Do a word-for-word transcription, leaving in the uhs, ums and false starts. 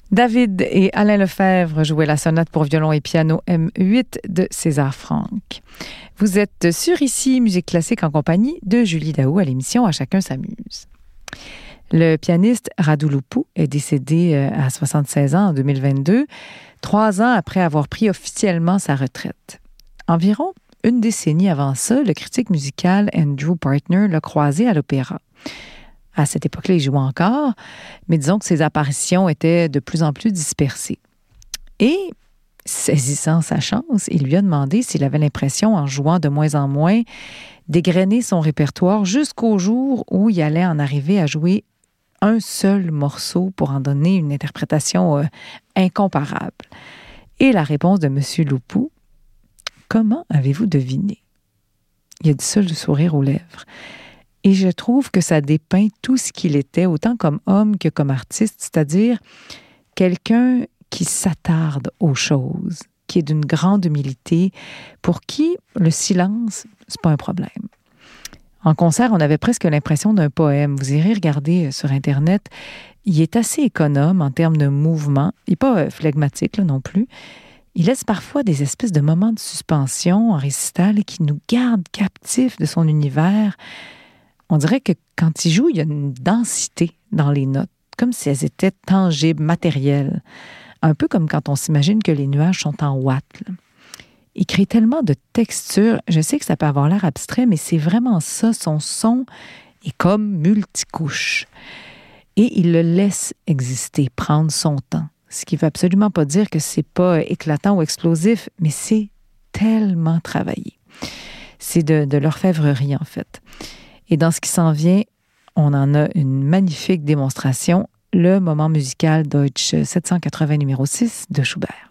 David et Alain Lefebvre jouaient la sonate pour violon et piano M huit de César Franck. Vous êtes sur Ici Musique classique en compagnie de Julie Daou à l'émission À chacun s'amuse. Le pianiste Radu Lupu est décédé à soixante-seize ans en deux mille vingt-deux, trois ans après avoir pris officiellement sa retraite. Environ une décennie avant ça, le critique musical Andrew Partner l'a croisé à l'opéra. À cette époque-là, il jouait encore, mais disons que ses apparitions étaient de plus en plus dispersées. Et, saisissant sa chance, il lui a demandé s'il avait l'impression, en jouant de moins en moins, d'égrener son répertoire jusqu'au jour où il allait en arriver à jouer un seul morceau pour en donner une interprétation euh, incomparable. Et la réponse de M. Lupu, « Comment avez-vous deviné? » Il a dit ça, le sourire aux lèvres. Et je trouve que ça dépeint tout ce qu'il était, autant comme homme que comme artiste, c'est-à-dire quelqu'un qui s'attarde aux choses, qui est d'une grande humilité, pour qui le silence, c'est pas un problème. En concert, on avait presque l'impression d'un poème. Vous irez regarder sur Internet. Il est assez économe en termes de mouvement. Il n'est pas flegmatique là, non plus. Il laisse parfois des espèces de moments de suspension en récital qui nous gardent captifs de son univers. On dirait que quand il joue, il y a une densité dans les notes, comme si elles étaient tangibles, matérielles. Un peu comme quand on s'imagine que les nuages sont en watts. Là. Il crée tellement de textures. Je sais que ça peut avoir l'air abstrait, mais c'est vraiment ça. Son son est comme multicouche. Et il le laisse exister, prendre son temps. Ce qui ne veut absolument pas dire que c'est pas éclatant ou explosif, mais c'est tellement travaillé. C'est de, de l'orfèvrerie, en fait. Et dans ce qui s'en vient, on en a une magnifique démonstration, le moment musical Deutsch sept cent quatre-vingts numéro six de Schubert.